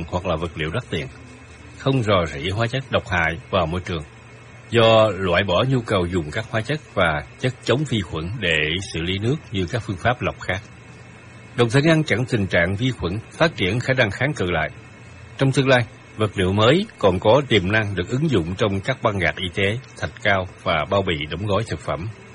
hoặc là vật liệu đắt tiền, không rò rỉ hóa chất độc hại vào môi trường, do loại bỏ nhu cầu dùng các hóa chất và chất chống vi khuẩn để xử lý nước như các phương pháp lọc khác, đồng thời ngăn chặn tình trạng vi khuẩn phát triển khả năng kháng cự lại. Trong tương lai, vật liệu mới còn có tiềm năng được ứng dụng trong các băng gạc y tế, thạch cao và bao bì đóng gói thực phẩm.